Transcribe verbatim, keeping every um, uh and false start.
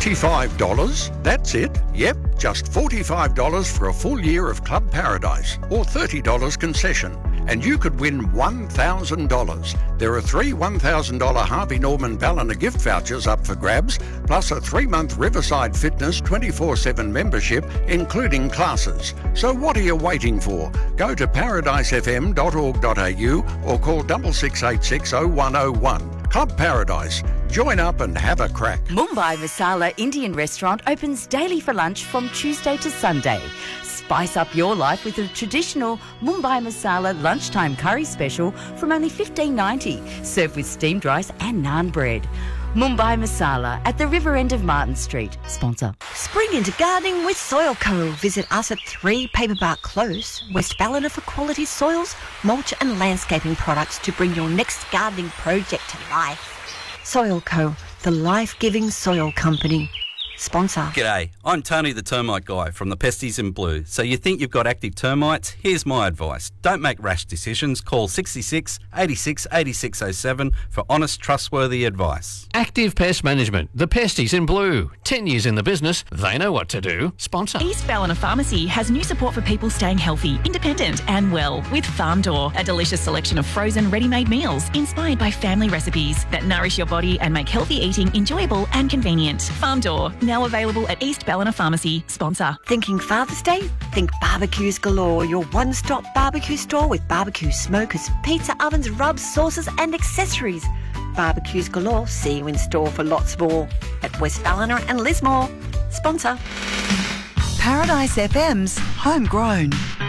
forty-five dollars. That's it. Yep, just forty-five dollars for a full year of Club Paradise, or thirty dollars concession. And you could win one thousand dollars. There are three one thousand dollars Harvey Norman Ballina gift vouchers up for grabs, plus a three-month Riverside Fitness twenty-four seven membership, including classes. So what are you waiting for? Go to paradise f m dot org dot a u or call six six eight six oh one oh one. Club Paradise. Join up and have a crack. Mumbai Masala Indian restaurant opens daily for lunch from Tuesday to Sunday. Spice up your life with a traditional Mumbai Masala lunchtime curry special from only fifteen ninety, served with steamed rice and naan bread. Mumbai Masala at the river end of Martin Street. Sponsor. Spring into gardening with Soil Co. Visit us at three Paperbark Close, West Ballina, for quality soils, mulch and landscaping products to bring your next gardening project to life. Soil Co., the life-giving soil company. Sponsor. G'day, I'm Tony the Termite Guy from the Pesties in Blue. So you think you've got active termites? Here's my advice. Don't make rash decisions. Call sixty-six, eighty-six, eighty-six oh seven for honest, trustworthy advice. Active Pest Management, the Pesties in Blue. Ten years in the business, they know what to do. Sponsor. East Ballina Pharmacy has new support for people staying healthy, independent and well with Farm Door, a delicious selection of frozen ready-made meals inspired by family recipes that nourish your body and make healthy eating enjoyable and convenient. Farm Door, now available at East Ballina Pharmacy. Sponsor. Thinking Father's Day? Think Barbecues Galore, your one-stop barbecue store with barbecue smokers, pizza ovens, rubs, sauces and accessories. Barbecues Galore, see you in store for lots more at West Ballina and Lismore. Sponsor. Paradise F M's Homegrown.